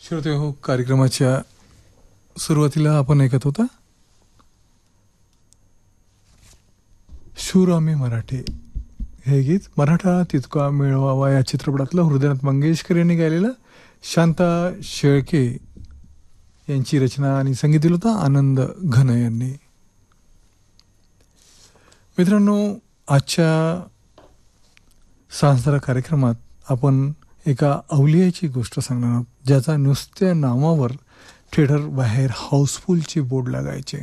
श्रोते हो, कार्यक्रमाच्या सुरुवातीला आपण ऐकत होता शूर आम्ही मराठे हे गीत. मराठा तितका मिळवावा या चित्रपटातलं हृदयनाथ मंगेशकर यांनी गायलेलं. शांता शेळके यांची रचना आणि संगीत दिलं होतं आनंद घन यांनी. मित्रांनो, आजच्या सांस्कृतिक कार्यक्रमात आपण एका अवलियाची गोष्ट सांगणार आहोत, ज्याचा नुसत्या नावावर थिएटर बाहेर हाऊसफुलचे बोर्ड लागायचे.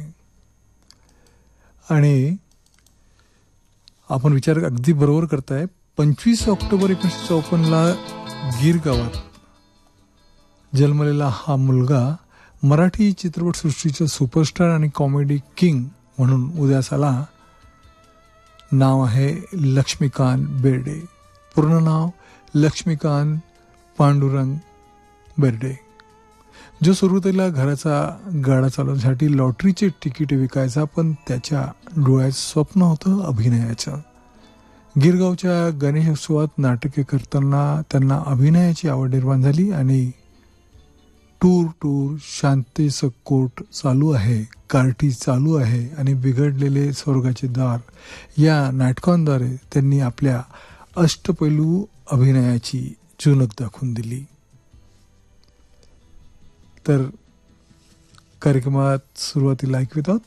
आणि आपण विचार अगदी बरोबर करताय, 25 ऑक्टोबर 1954 गीर गावात जन्मलेला हा मुलगा मराठी चित्रपटसृष्टीचा सुपरस्टार आणि कॉमेडी किंग म्हणून उदयास आला. नाव आहे लक्ष्मीकांत बेर्डे. पूर्ण नाव लक्ष्मीकांत पांडुरंग बेर्डे, जो सुरुवातीला घराचा गाडा चालवण्यासाठी लॉटरीचे तिकीट विकायचा, पण त्याच्या डोळ्यात स्वप्न होतं अभिनयाचं. गिरगावच्या गणेशोत्सवात नाटके करताना त्यांना अभिनयाची आवड निर्माण झाली आणि टूर शांतीचं कोट चालू आहे, कार्टी चालू आहे आणि बिघडलेले स्वर्गाचे दार या नाटकांद्वारे त्यांनी आपल्या अष्टपैलू अभिनयाची चुणक दाखवून दिली. तर कार्यक्रमात सुरुवातीला ऐकवित आहोत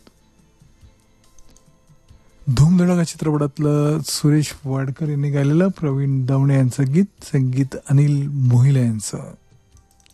धूमधडाका चित्रपटातलं सुरेश वाडकर यांनी गायलेलं प्रवीण दवणे यांचं गीत, संगीत अनिल मोहिले यांचं.